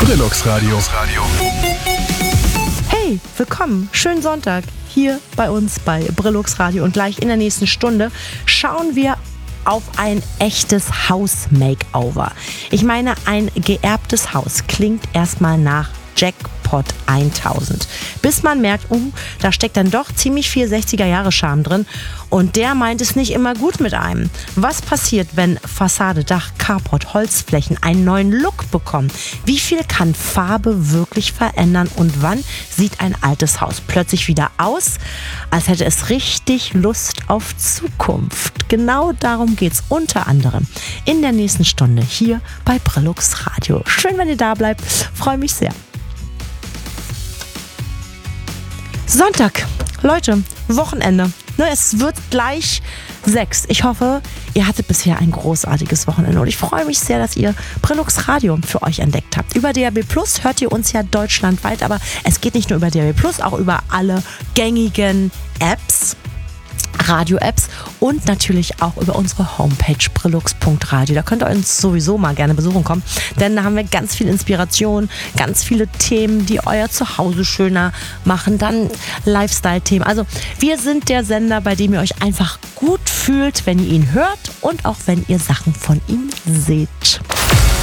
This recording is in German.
Brillux Radio. Hey, willkommen, schönen Sonntag hier bei uns bei Brillux Radio und gleich in der nächsten Stunde schauen wir auf ein echtes Haus-Makeover. Ich meine, ein geerbtes Haus klingt erstmal nach Jackpot 1000. Bis man merkt, da steckt dann doch ziemlich viel 60er-Jahre-Charme drin und der meint es nicht immer gut mit einem. Was passiert, wenn Fassade, Dach, Carport, Holzflächen einen neuen Look bekommen? Wie viel kann Farbe wirklich verändern und wann sieht ein altes Haus plötzlich wieder aus, als hätte es richtig Lust auf Zukunft? Genau darum geht's unter anderem in der nächsten Stunde hier bei Brillux Radio. Schön, wenn ihr da bleibt. Freue mich sehr. Sonntag, Leute, Wochenende. Es wird gleich 6. Ich hoffe, ihr hattet bisher ein großartiges Wochenende und ich freue mich sehr, dass ihr Brillux Radio für euch entdeckt habt. Über DAB+ hört ihr uns ja deutschlandweit, aber es geht nicht nur über DAB+, auch über alle gängigen Apps, Radio-Apps und natürlich auch über unsere Homepage brillux.radio. Da könnt ihr uns sowieso mal gerne besuchen kommen, denn da haben wir ganz viel Inspiration, ganz viele Themen, die euer Zuhause schöner machen, dann Lifestyle-Themen. Also wir sind der Sender, bei dem ihr euch einfach gut fühlt, wenn ihr ihn hört und auch wenn ihr Sachen von ihm seht.